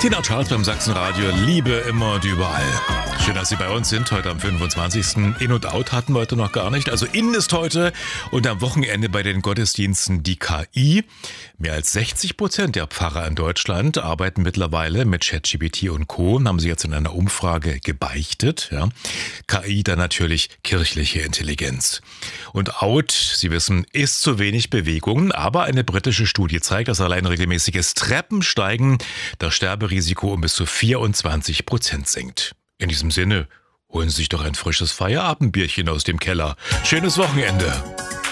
Tina Charles beim Sachsenradio, Liebe immer und überall. Schön, dass Sie bei uns sind, heute am 25. In und Out hatten wir heute noch gar nicht. Also Innen ist heute und am Wochenende bei den Gottesdiensten die KI. Mehr als 60% der Pfarrer in Deutschland arbeiten mittlerweile mit ChatGPT und Co. Haben sie jetzt in einer Umfrage gebeichtet. Ja. KI dann natürlich kirchliche Intelligenz. Und Out, Sie wissen, ist zu wenig Bewegung. Aber eine britische Studie zeigt, dass allein regelmäßiges Treppensteigen das Sterberisiko um bis zu 24% senkt. In diesem Sinne, holen Sie sich doch ein frisches Feierabendbierchen aus dem Keller. Schönes Wochenende.